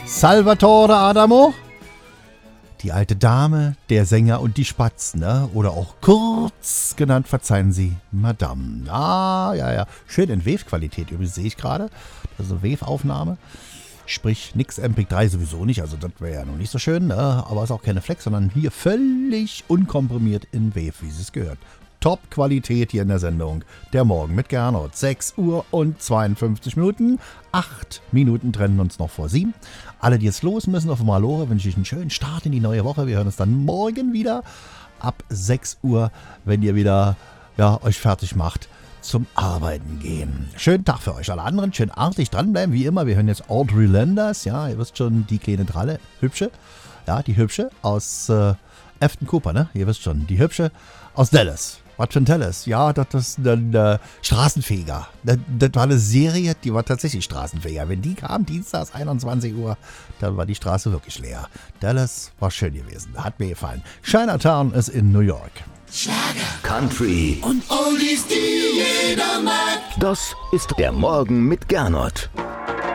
Salvatore Adamo, die alte Dame, der Sänger und die Spatzen, ne? Oder auch kurz genannt, verzeihen Sie, Madame. Ah, ja. Schön in Wave-Qualität übrigens, sehe ich gerade. Das ist eine Wave-Aufnahme. Sprich, nix MP3 sowieso nicht, also das wäre ja noch nicht so schön, ne? Aber ist auch keine Flex, sondern hier völlig unkomprimiert in Wave, wie es gehört. Top-Qualität hier in der Sendung. Der Morgen mit Gernot. 6 Uhr und 52 Minuten. 8 Minuten trennen uns noch vor 7. Alle, die jetzt los müssen auf Malore, wünsche ich einen schönen Start in die neue Woche. Wir hören uns dann morgen wieder ab 6 Uhr, wenn ihr wieder euch fertig macht zum Arbeiten gehen. Schönen Tag für euch. Alle anderen schön artig dranbleiben, wie immer. Wir hören jetzt Audrey Landers. Ja, ihr wisst schon, die kleine Dralle. Hübsche. Ja, die Hübsche aus Afton Cooper, ne? Ihr wisst schon, die Hübsche aus Dallas. Was für ein Dallas? Ja, das ist ein Straßenfeger. Das war eine Serie, die war tatsächlich Straßenfeger. Wenn die kam, dienstags 21 Uhr, dann war die Straße wirklich leer. Dallas war schön gewesen. Hat mir gefallen. Chinatown ist in New York. Schlager, Country und Oldies, die jeder mag. Das ist der Morgen mit Gernot.